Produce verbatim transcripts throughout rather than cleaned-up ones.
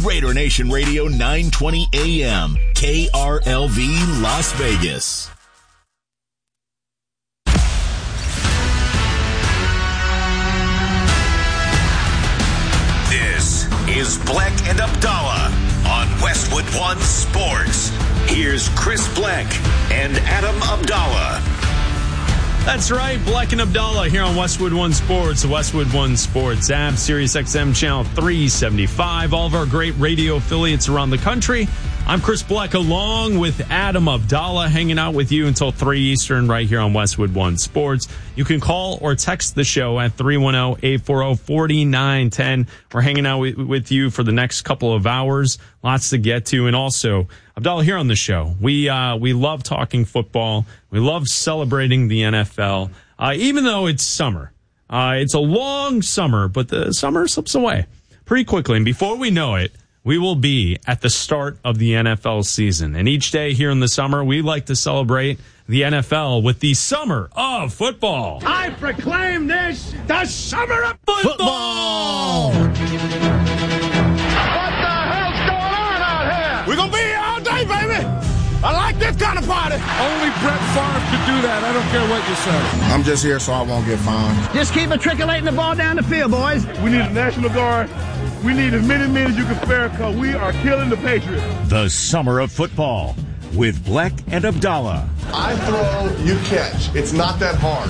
Raider Nation Radio nine twenty A M, K R L V Las Vegas. This is Bleck and Abdallah on Westwood One Sports. Here's Chris Bleck and Adam Abdallah. That's right, Bleck and Abdallah here on Westwood One Sports, the Westwood One Sports app, Sirius X M channel three seventy-five, all of our great radio affiliates around the country. I'm Chris Bleck along with Adam Abdallah, hanging out with you until three Eastern right here on Westwood One Sports. You can call or text the show at three one zero, eight four zero, four nine one zero. We're hanging out with, with you for the next couple of hours. Lots to get to. And also, Abdallah, here on the show, we uh, we love talking football. We love celebrating the N F L, uh, even though it's summer. Uh, it's a long summer, but the summer slips away pretty quickly. And before we know it, we will be at the start of the N F L season. And each day here in the summer, we like to celebrate the N F L with the summer of football. I proclaim this the summer of football! football! What the hell's going on out here? We're going to be here all day, baby! I like this kind of party. Only Brett Favre could do that. I don't care what you say. I'm just here so I won't get fined. Just keep matriculating the ball down the field, boys. We need a National Guard. We need as many men as you can spare because we are killing the Patriots. The summer of football with Bleck and Abdallah. I throw, you catch. It's not that hard,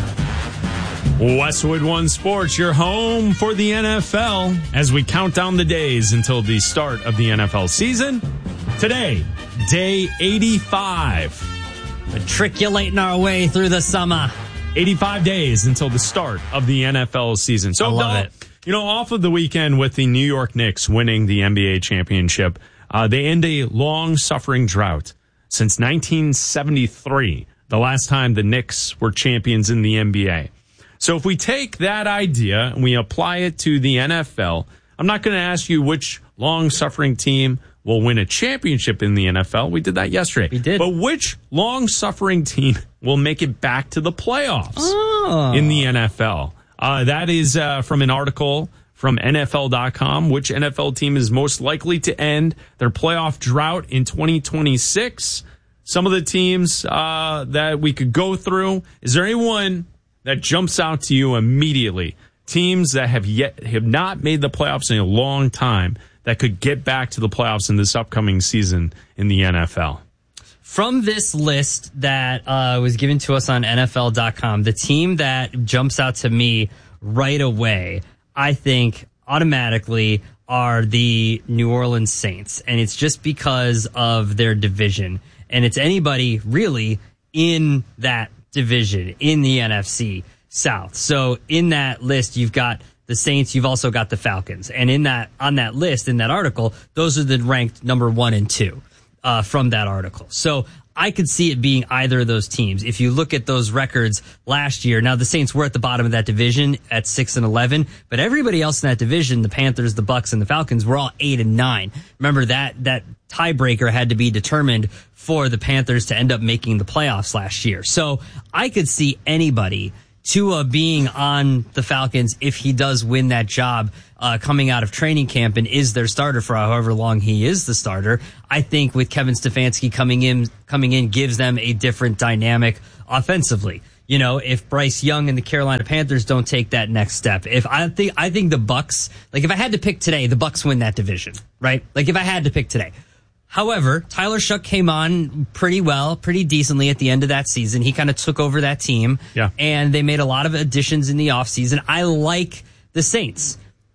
okay? Westwood One Sports, your home for the N F L as we count down the days until the start of the N F L season. Today, day eighty-five. Matriculating our way through the summer. eighty-five days until the start of the N F L season. So I love uh, it. You know, off of the weekend with the New York Knicks winning the N B A championship, uh, they end a long-suffering drought since nineteen seventy-three, the last time the Knicks were champions in the N B A. So if we take that idea and we apply it to the N F L, I'm not going to ask you which long-suffering team will win a championship in the N F L. We did that yesterday. We did. But which long-suffering team will make it back to the playoffs oh. in the N F L? Uh, that is uh, from an article from N F L dot com. Which N F L team is most likely to end their playoff drought in twenty twenty-six? Some of the teams uh, that we could go through. Is there anyone that jumps out to you immediately? Teams that have yet have not made the playoffs in a long time that could get back to the playoffs in this upcoming season in the N F L? From this list that uh, was given to us on N F L dot com, the team that jumps out to me right away, I think automatically are the New Orleans Saints. And it's just because of their division. And it's anybody really in that division, in the N F C South. So in that list, you've got the Saints, you've also got the Falcons. And in that, on that list, in that article, those are the ranked number one and two. Uh, from that article. So I could see it being either of those teams. If you look at those records last year, now the Saints were at the bottom of that division at six and eleven, but everybody else in that division, the Panthers, the Bucks, and the Falcons, were all eight and nine. Remember that, that tiebreaker had to be determined for the Panthers to end up making the playoffs last year. So I could see anybody, Tua being on the Falcons if he does win that job uh, coming out of training camp and is their starter for however long he is the starter. I think with Kevin Stefanski coming in, coming in gives them a different dynamic offensively. You know, if Bryce Young and the Carolina Panthers don't take that next step, if I think I think the Bucks, like if I had to pick today, the Bucks win that division, right? Like if I had to pick today. However, Tyler Shough came on pretty well, pretty decently at the end of that season. He kind of took over that team. Yeah. And they made a lot of additions in the offseason. I like the Saints.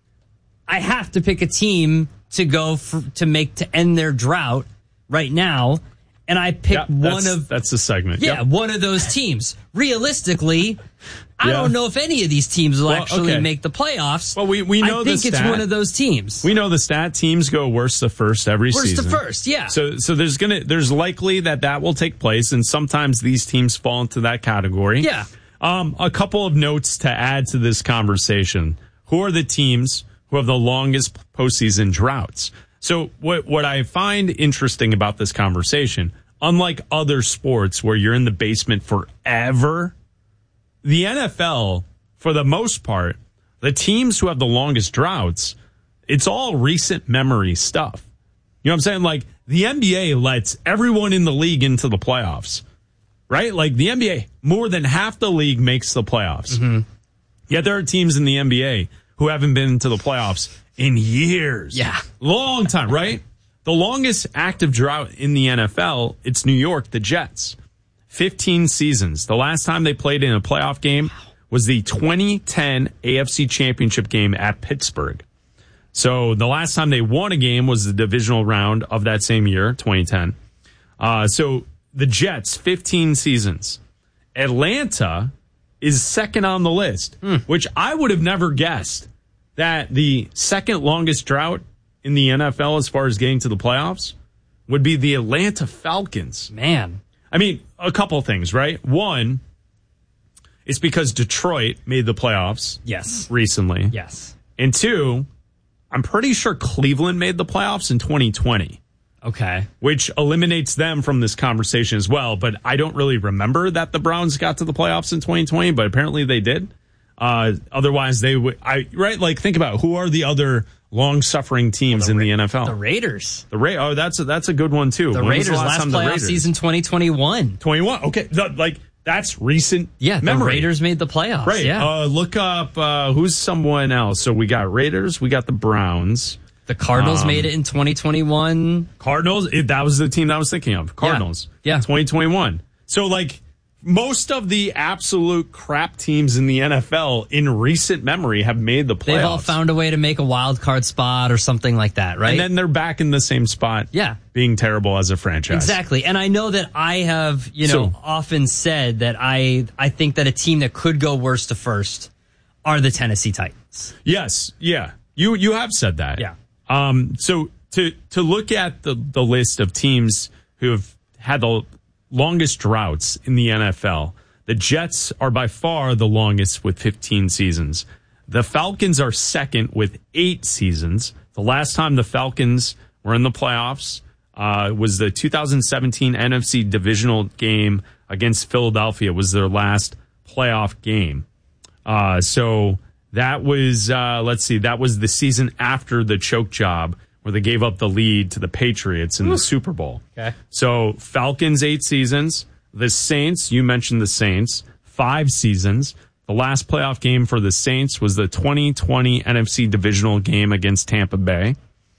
I have to pick a team to go for, to make to end their drought right now. And I picked yeah, one of that's the segment. Yeah, yep. one of those teams. Realistically, I yeah. don't know if any of these teams will well, actually okay. make the playoffs. Well, we we know I the think stat. it's one of those teams. We know the stat. Teams go worst to first every worst season. Worst to first, yeah. So so there's gonna there's likely that that will take place, and sometimes these teams fall into that category. Yeah. Um, a couple of notes to add to this conversation. Who are the teams who have the longest postseason droughts? So what what I find interesting about this conversation, unlike other sports where you're in the basement forever, the N F L, for the most part, the teams who have the longest droughts, it's all recent memory stuff. You know what I'm saying? Like, the N B A lets everyone in the league into the playoffs, right? Like, the N B A, more than half the league makes the playoffs. Mm-hmm. Yet there are teams in the N B A who haven't been to the playoffs in years. Yeah. Long time, right? The longest active drought in the N F L, it's New York, the Jets. fifteen seasons. The last time they played in a playoff game was the twenty ten A F C Championship game at Pittsburgh. So the last time they won a game was the divisional round of that same year, twenty ten. Uh, so the Jets, fifteen seasons. Atlanta is second on the list, mm. which I would have never guessed that the second longest drought in the N F L as far as getting to the playoffs would be the Atlanta Falcons. Man. I mean, a couple things, right? One, it's because Detroit made the playoffs. Yes. Recently. Yes. And two, I'm pretty sure Cleveland made the playoffs in twenty twenty. Okay. Which eliminates them from this conversation as well. But I don't really remember that the Browns got to the playoffs in twenty twenty, but apparently they did. Uh, otherwise, they would. I right? Like, think about who are the other long-suffering teams well, the in the Ra- N F L? The Raiders. The Ra- Oh, that's a, that's a good one too. The when Raiders was the last, last time playoff the Raiders? Season twenty twenty-one. twenty-one. Okay, the, like that's recent. Yeah, memory. The Raiders made the playoffs. Right. Yeah. Uh, look up uh, who's someone else. So we got Raiders. We got the Browns. The Cardinals um, made it in twenty twenty-one. Cardinals, it, that was the team that I was thinking of. Cardinals. Yeah. yeah. twenty twenty-one. So, like, most of the absolute crap teams in the N F L in recent memory have made the playoffs. They've all found a way to make a wild card spot or something like that, right? And then they're back in the same spot. Yeah. Being terrible as a franchise. Exactly. And I know that I have, you know, so, often said that I, I think that a team that could go worst to first are the Tennessee Titans. Yes. Yeah. You, you have said that. Yeah. Um, so to, to look at the, the list of teams who have had the longest droughts in the N F L, the Jets are by far the longest with fifteen seasons. The Falcons are second with eight seasons. The last time the Falcons were in the playoffs, uh, was the two thousand seventeen N F C divisional game against Philadelphia was their last playoff game. Uh, so, That was, uh, let's see, that was the season after the choke job where they gave up the lead to the Patriots in Ooh. the Super Bowl. Okay. So Falcons, eight seasons. The Saints, you mentioned the Saints, five seasons. The last playoff game for the Saints was the twenty twenty N F C divisional game against Tampa Bay.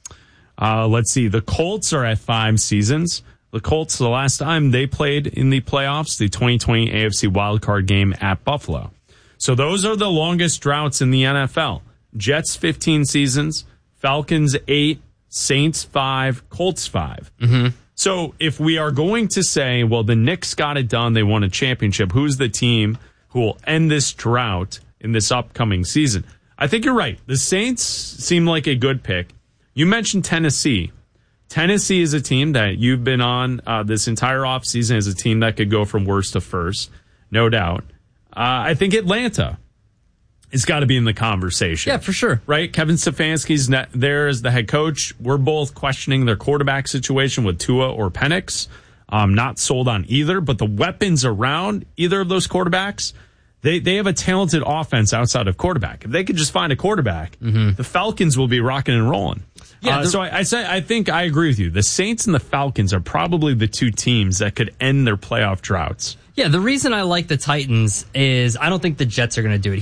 Uh, let's see, the Colts are at five seasons. The Colts, the last time they played in the playoffs, the twenty twenty A F C wildcard game at Buffalo. So those are the longest droughts in the N F L. Jets, fifteen seasons. Falcons, eight. Saints, five. Colts, five. Mm-hmm. So if we are going to say, well, the Knicks got it done, they won a championship, who's the team who will end this drought in this upcoming season? I think you're right. The Saints seem like a good pick. You mentioned Tennessee. Tennessee is a team that you've been on uh, this entire offseason as a team that could go from worst to first, no doubt. Uh, I think Atlanta has got to be in the conversation. Yeah, for sure. Right? Kevin Stefanski's net there as the head coach. We're both questioning their quarterback situation with Tua or Penix. Um, not sold on either, but the weapons around either of those quarterbacks, they, they have a talented offense outside of quarterback. If they could just find a quarterback, mm-hmm. the Falcons will be rocking and rolling. Yeah, uh, so I, I say I think I agree with you. The Saints and the Falcons are probably the two teams that could end their playoff droughts. Yeah, the reason I like the Titans is I don't think the Jets are going to do it.